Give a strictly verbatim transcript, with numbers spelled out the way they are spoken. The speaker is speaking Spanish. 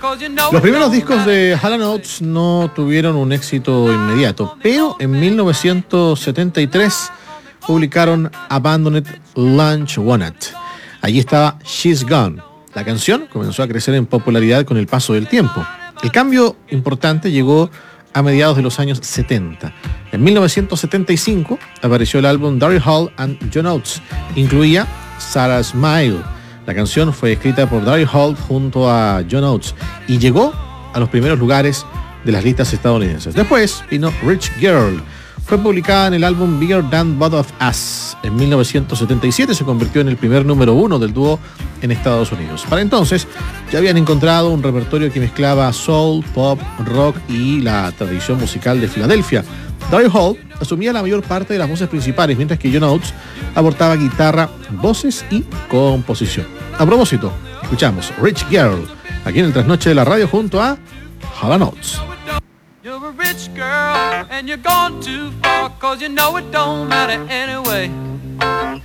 Los primeros discos de Hall and Oates no tuvieron un éxito inmediato, pero en mil novecientos setenta y tres publicaron Abandoned Lunch Wanted. Allí estaba She's Gone. La canción comenzó a crecer en popularidad con el paso del tiempo. El cambio importante llegó a mediados de los años setenta. En mil novecientos setenta y cinco apareció el álbum Daryl Hall and John Oates. Incluía Sarah Smile. La canción fue escrita por Daryl Hall junto a John Oates y llegó a los primeros lugares de las listas estadounidenses. Después vino Rich Girl. Fue publicada en el álbum Bigger Than Both of Us. En mil novecientos setenta y siete se convirtió en el primer número uno del dúo en Estados Unidos. Para entonces ya habían encontrado un repertorio que mezclaba soul, pop, rock y la tradición musical de Filadelfia. Daryl Hall asumía la mayor parte de las voces principales, mientras que John Oates aportaba guitarra, voces y composición. A propósito, escuchamos Rich Girl aquí en el Trasnoche de la Radio junto a Hall and Oates. You're a rich girl and you're gone too far, 'cause you know it don't matter anyway.